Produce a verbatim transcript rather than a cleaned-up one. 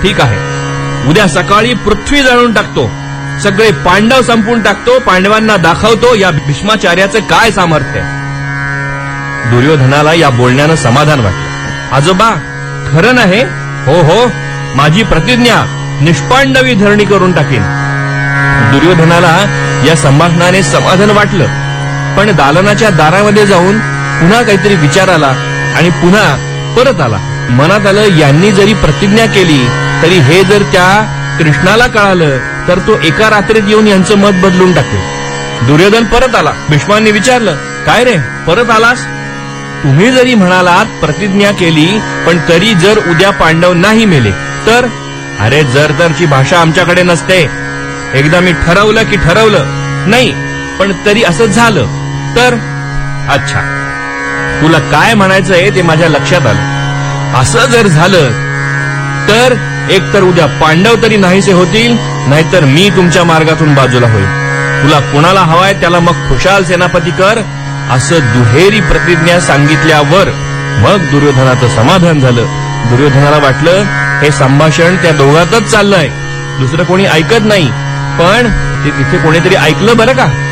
ठीक आहे, उद्या सकाळी पृथ्वी जाळून टाकतो, सगळे पांडव संपून टाकतो, पांडवांना दाखवतो या भीष्माचार्याचं काय सामर्थ्य आहे. दुर्योधनाला या बोलण्यानं समाधान वाटलं. आजोबा खरं नाही? हो हो, माझी प्रतिज्ञा, निष्पांडवी धरणी करून टाकीन. दुर्योधनाला या संभाषणाने समाधान वाटलं, पण दालनाच्या दारामध्ये जाऊन पुन्हा काहीतरी विचार आला आणि पुन्हा परत आला. मनात आलं, यांनी जरी प्रतिज्ञा केली तरी हे जर त्या कृष्णाला कळालं तर तो एका रात्रीत येऊन यांचं मत बदलून टाकेल. दुर्योधन परत आला. भीष्मांनी विचारलं, काय रे परत आलास? तुम्ही जरी म्हणालात प्रतिज्ञा केली, पण तरी जर उद्या पांडव नाही मेले तर? अरे जर तरची भाषा आमच्याकडे नसते. एकदा मी ठरवलं की ठरवलं, नाही पण तरी असं झालं तर? अच्छा, तुला काय म्हणायचंय ते माझ्या लक्षात आलं. असं जर झालं तर एक तर उद्या पांडव तरी नाहीसे होतील, नाहीतर मी तुमच्या मार्गातून बाजूला होईल. तुला कोणाला हवाय त्याला मग खुशाल सेनापती कर, असं दुहेरी प्रतिज्ञा सांगितल्यावर मग दुर्योधनाचं समाधान झालं. दुर्योधनाला वाटलं हे संभाषण त्या दोघातच चाललंय, दुसरं कोणी ऐकत नाही, पण ते तिथे कोणीतरी ऐकलं बरं का.